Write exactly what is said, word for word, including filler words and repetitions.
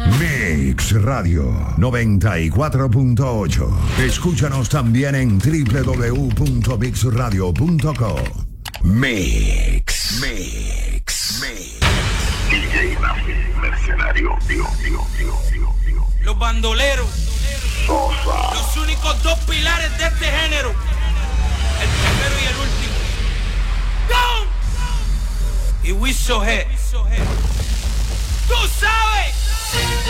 Mix Radio noventa y cuatro punto ocho. Escúchanos también en doble u doble u doble u punto mix radio punto com. Mix. Mix. Mix. D J Nafi, mercenario, digo, digo, digo, digo, digo. Los bandoleros. Sosa. Los únicos dos pilares de este género. El primero y el último. ¡Go! Y Wiso G. Tú sabes.